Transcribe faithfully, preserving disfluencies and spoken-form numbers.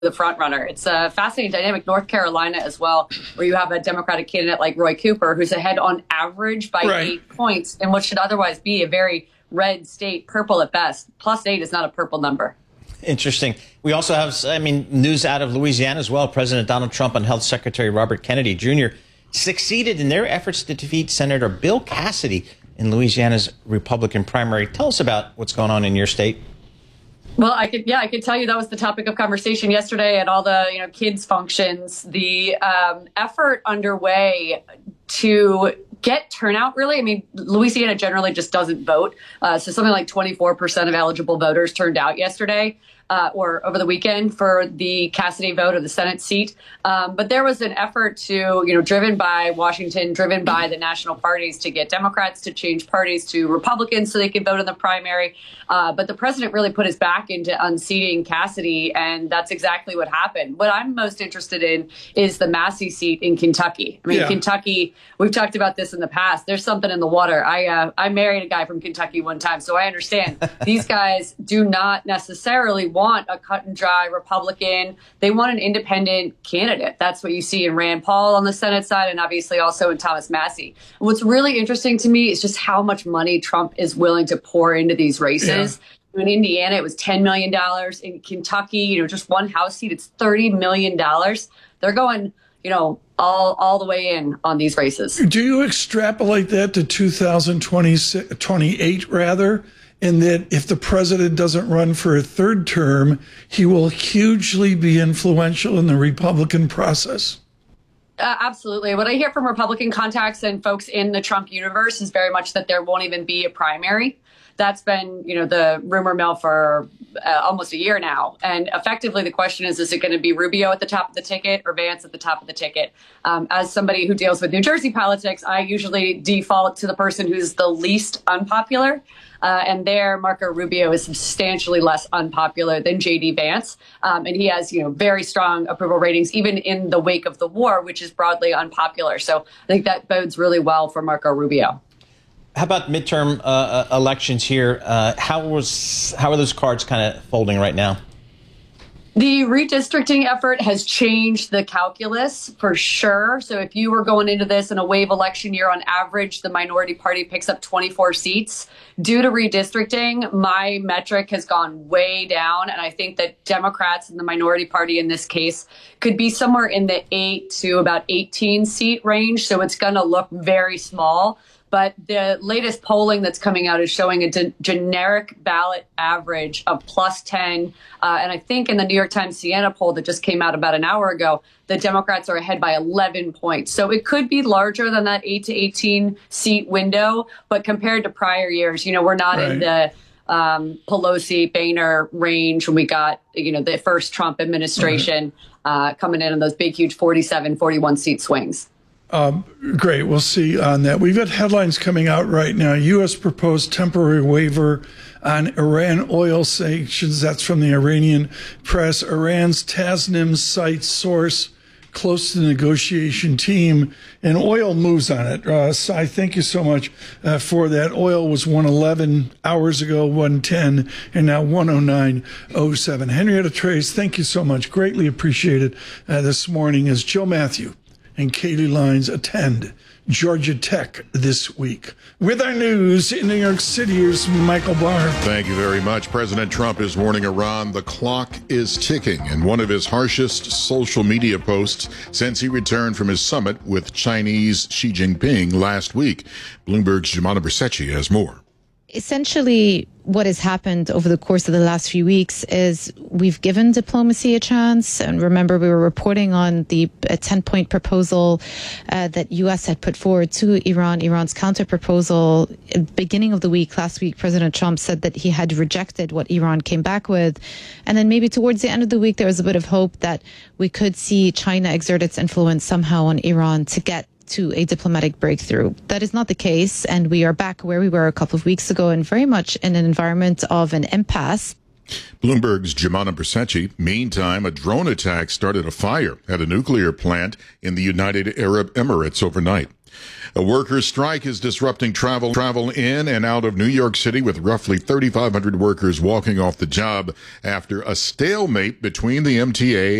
the front runner. It's a fascinating dynamic. North Carolina as well, where you have a Democratic candidate like Roy Cooper, who's ahead on average by right. eight points in what should otherwise be a very red state, purple at best. Plus eight is not a purple number. Interesting. We also have, I mean, news out of Louisiana as well. President Donald Trump and Health Secretary Robert Kennedy Junior succeeded in their efforts to defeat Senator Bill Cassidy in Louisiana's Republican primary. Tell us about what's going on in your state. Well, I could, yeah, I could tell you that was the topic of conversation yesterday at all the, you know, kids functions. The um, effort underway to get turnout, really. I mean, Louisiana generally just doesn't vote. Uh, so something like twenty-four percent of eligible voters turned out yesterday. Uh, or over the weekend for the Cassidy vote of the Senate seat. Um, but there was an effort to, you know, driven by Washington, driven by the national parties to get Democrats to change parties to Republicans so they could vote in the primary. Uh, but the president really put his back into unseating Cassidy, and that's exactly what happened. What I'm most interested in is the Massey seat in Kentucky. I mean, yeah. Kentucky, we've talked about this in the past. There's something in the water. I, uh, I married a guy from Kentucky one time, so I understand. These guys do not necessarily want want a cut and dry Republican. They want an independent candidate. That's what you see in Rand Paul on the Senate side, and obviously also in Thomas Massey. And what's really interesting to me is just how much money Trump is willing to pour into these races. Yeah. In Indiana, it was ten million dollars. In Kentucky, you know, just one House seat, it's thirty million dollars. They're going, you know, all all the way in on these races. Do you extrapolate that to two thousand twenty-eight, rather? And that if the president doesn't run for a third term, he will hugely be influential in the Republican process? Uh, absolutely. What I hear from Republican contacts and folks in the Trump universe is very much that there won't even be a primary. That's been, you know, the rumor mill for uh, almost a year now. And effectively, the question is, is it going to be Rubio at the top of the ticket or Vance at the top of the ticket? Um, as somebody who deals with New Jersey politics, I usually default to the person who's the least unpopular. Uh, and there, Marco Rubio is substantially less unpopular than J D Vance. Um, and he has, you know, very strong approval ratings, even in the wake of the war, which is broadly unpopular. So I think that bodes really well for Marco Rubio. How about midterm uh, elections here? Uh, how was how are those cards kind of folding right now? The redistricting effort has changed the calculus for sure. So if you were going into this in a wave election year, on average, the minority party picks up twenty-four seats. Due to redistricting, my metric has gone way down. And I think that Democrats and the minority party in this case could be somewhere in the eight to about eighteen seat range. So it's going to look very small. But the latest polling that's coming out is showing a de- generic ballot average of plus ten. Uh, and I think in the New York Times Siena poll that just came out about an hour ago, the Democrats are ahead by eleven points. So it could be larger than that eight to eighteen seat window. But compared to prior years, you know, we're not right. in the um, Pelosi, Boehner range when we got, you know, the first Trump administration right. uh, coming in on those big, huge forty-seven, forty-one seat swings. Um, great. We'll see on that. We've got headlines coming out right now. U S proposed temporary waiver on Iran oil sanctions. That's from the Iranian press. Iran's Tasnim site source close to the negotiation team, and oil moves on it. Uh, Cy, thank you so much uh, for that. Oil was one eleven hours ago, one ten, and now one oh nine oh seven. Henrietta Trace, thank you so much. Greatly appreciated uh, this morning as Joe Matthew and Katie Lines attend Georgia Tech this week. With our news in New York City, here's Michael Barr. Thank you very much. President Trump is warning Iran the clock is ticking in one of his harshest social media posts since he returned from his summit with Chinese Xi Jinping last week. Bloomberg's Jemana Bersecci has more. Essentially, what has happened over the course of the last few weeks is we've given diplomacy a chance. And remember, we were reporting on the ten-point proposal uh, that U S had put forward to Iran, Iran's counter-proposal. At the beginning of the week, last week, President Trump said that he had rejected what Iran came back with. And then maybe towards the end of the week, there was a bit of hope that we could see China exert its influence somehow on Iran to get to a diplomatic breakthrough. That is not the case, and we are back where we were a couple of weeks ago and very much in an environment of an impasse. Bloomberg's Jemana Bersecci. Meantime, a drone attack started a fire at a nuclear plant in the United Arab Emirates overnight. A workers' strike is disrupting travel travel in and out of New York City, with roughly thirty-five hundred workers walking off the job after a stalemate between the M T A